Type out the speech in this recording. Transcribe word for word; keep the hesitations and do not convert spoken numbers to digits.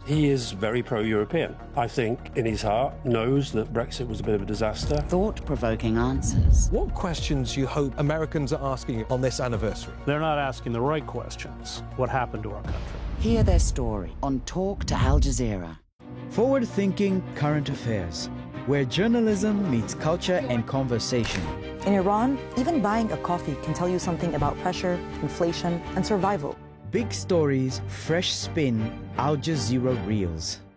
He is very pro-European. I think in his heart knows that Brexit was a bit of a disaster. Thought-provoking answers. What questions do you hope Americans are asking on this anniversary? They're not asking the right questions. What happened to our country? Hear their story on Talk to Al Jazeera. Forward-thinking current affairs, where journalism meets culture and conversation. In Iran, even buying a coffee can tell you something about pressure, inflation, and survival. Big stories, fresh spin, Al Jazeera Reels.